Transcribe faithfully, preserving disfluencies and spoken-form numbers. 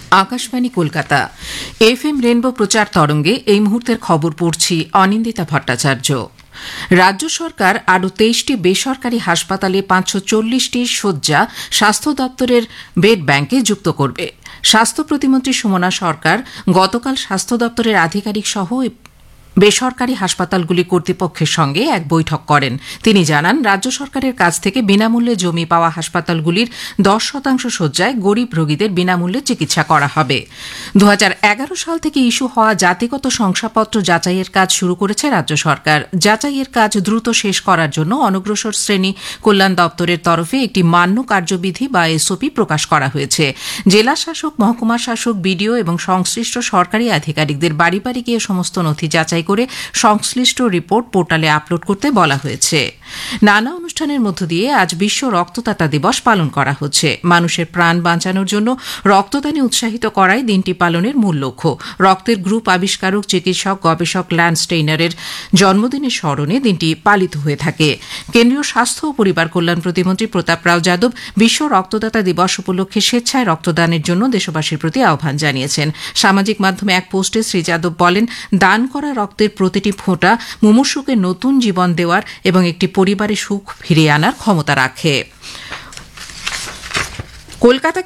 Akashvani Kolkata F M rainbow প্রচার তরঙ্গে এই মুহূর্তের খবর পড়ছি অনিন্দিতা ভট্টাচার্য। রাজ্য সরকার আরও তেইশটি বেসরকারি হাসপাতালে পাঁচশো চল্লিশটি শয্যা স্বাস্থ্য দপ্তরের বেড ব্যাংকে যুক্ত করবে। স্বাস্থ্য প্রতিমন্ত্রী সুমনা সরকার গতকাল স্বাস্থ্য দপ্তরের আধিকারিক সহ বেসরকারি হাসপাতালগুলি কর্তৃপক্ষের সঙ্গে এক বৈঠক করেন। তিনি জানান, রাজ্য সরকারের কাছ থেকে বিনামূল্যে জমি পাওয়া হাসপাতালগুলির দশ শতাংশ শয্যায় গরিব রোগীদের বিনামূল্যে চিকিৎসা করা হবে। দু হাজার এগারো সাল থেকে ইস্যু হওয়া জাতিগত শংসাপত্র যাচাইয়ের কাজ শুরু করেছে রাজ্য সরকার। যাচাইয়ের কাজ দ্রুত শেষ করার জন্য অনগ্রসর শ্রেণী কল্যাণ দপ্তরের তরফে একটি মান্য কার্যবিধি বা এসওপি প্রকাশ করা হয়েছে। জেলা শাসক, মহকুমা শাসক, বিডিও এবং সংশ্লিষ্ট সরকারি আধিকারিকদের বাড়ি বাড়ি গিয়ে সমস্ত নথি যাচাই করে সংশ্লিষ্ট রিপোর্ট পোর্টালে আপলোড করতে বলা হয়েছে। নানা অনুষ্ঠানের মধ্য দিয়ে আজ বিশ্ব রক্তদাতা দিবস পালন করা হচ্ছে। মানুষের প্রাণ বাঁচানোর জন্য রক্তদানে উৎসাহিত করাই দিনটি পালনের মূল লক্ষ্য। রক্তের গ্রুপ আবিষ্কারক, চিকিৎসক, গবেষক ল্যান্স স্টেইনারের জন্মদিনের স্মরণে দিনটি পালিত হয়ে থাকে। কেন্দ্রীয় স্বাস্থ্য ও পরিবার কল্যাণ প্রতিমন্ত্রী প্রতাপ রাও যাদব বিশ্ব রক্তদাতা দিবস উপলক্ষে স্বেচ্ছায় রক্তদানের জন্য দেশবাসীর প্রতি আহ্বান জানিয়েছেন। সামাজিক মাধ্যমে এক পোস্টে শ্রী যাদব বলেন, দান করা রক্তের প্রতিটি ফোঁটা মুমূর্ষুকে নতুন জীবন দেওয়ার এবং একটি পরিবারে সুখ ফিরিয়ে আনার ক্ষমতা রাখে। কলকাতা